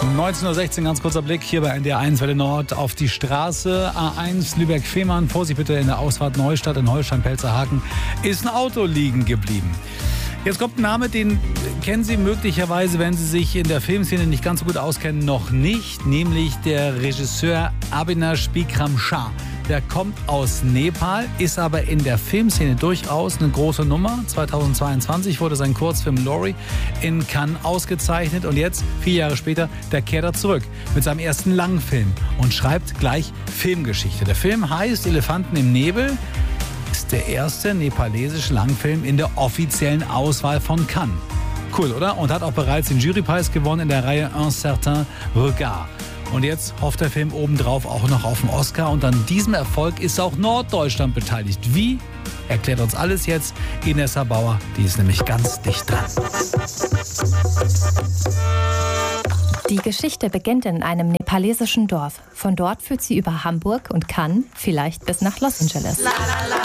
19:16 Uhr, ganz kurzer Blick hier bei NDR 1 Welle Nord auf die Straße. A1 Lübeck-Fehmarn, Vorsicht bitte, in der Ausfahrt Neustadt in Holstein-Pelzerhaken ist ein Auto liegen geblieben. Jetzt kommt ein Name, den kennen Sie möglicherweise, wenn Sie sich in der Filmszene nicht ganz so gut auskennen, noch nicht, nämlich der Regisseur Avinash Bikram Shah. Der kommt aus Nepal, ist aber in der Filmszene durchaus eine große Nummer. 2022 wurde sein Kurzfilm Lorry in Cannes ausgezeichnet und jetzt, 4 Jahre später, der kehrt er zurück mit seinem ersten Langfilm und schreibt gleich Filmgeschichte. Der Film heißt Elefanten im Nebel, ist der erste nepalesische Langfilm in der offiziellen Auswahl von Cannes. Cool, oder? Und hat auch bereits den Jurypreis gewonnen in der Reihe Un certain regard. Und jetzt hofft der Film obendrauf auch noch auf den Oscar. Und an diesem Erfolg ist auch Norddeutschland beteiligt. Wie? Erklärt uns alles jetzt Inessa Bauer. Die ist nämlich ganz dicht dran. Die Geschichte beginnt in einem nepalesischen Dorf. Von dort führt sie über Hamburg und Cannes, vielleicht bis nach Los Angeles.